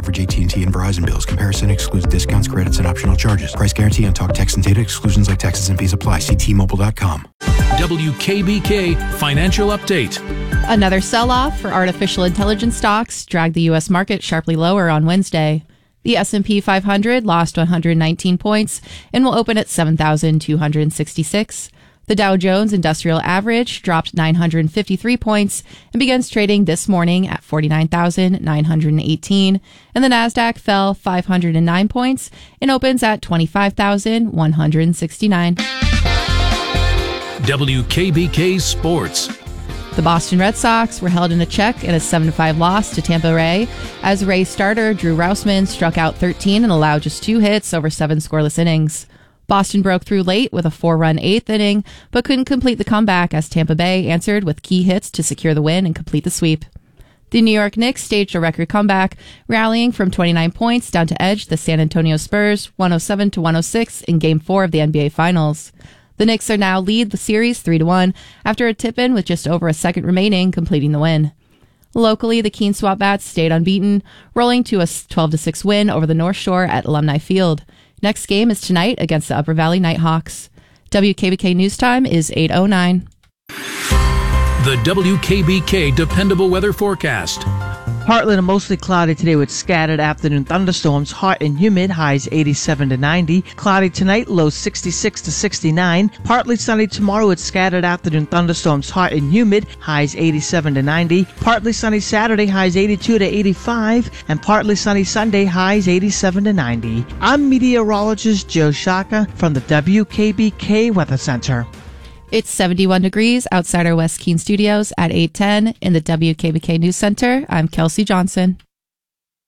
average AT&T and Verizon bills. Comparison excludes discounts, credits, and optional charges. Price guarantee on talk, text, and data exclusions like taxes and fees apply. See T-Mobile.com. WKBK Financial Update. Another sell-off for artificial intelligence stocks dragged the U.S. market sharply lower on Wednesday. The S&P 500 lost 119 points and will open at 7,266. The Dow Jones Industrial Average dropped 953 points and begins trading this morning at 49,918. And the Nasdaq fell 509 points and opens at 25,169. WKBK Sports. The Boston Red Sox were held in a check in a 7-5 loss to Tampa Bay as Rays starter Drew Rousman struck out 13 and allowed just 2 hits over 7 scoreless innings. Boston broke through late with a 4-run 8th inning, but couldn't complete the comeback as Tampa Bay answered with key hits to secure the win and complete the sweep. The New York Knicks staged a record comeback, rallying from 29 points down to edge the San Antonio Spurs 107-106 in Game 4 of the NBA Finals. The Knicks are now lead the series 3-1 after a tip-in with just over a second remaining, completing the win. Locally, the Keen Swap Bats stayed unbeaten, rolling to a 12-6 win over the North Shore at Alumni Field. Next game is tonight against the Upper Valley Nighthawks. WKBK News Time is 8:09. The WKBK Dependable Weather Forecast. Partly to mostly cloudy today with scattered afternoon thunderstorms, hot and humid, highs 87 to 90. Cloudy tonight, lows 66 to 69. Partly sunny tomorrow with scattered afternoon thunderstorms, hot and humid, highs 87 to 90. Partly sunny Saturday, highs 82 to 85. And partly sunny Sunday, highs 87 to 90. I'm meteorologist Joe Shaka from the WKBK Weather Center. It's 71 degrees outside our West Keene studios at 8:10 in the WKBK News Center. I'm Kelsey Johnson.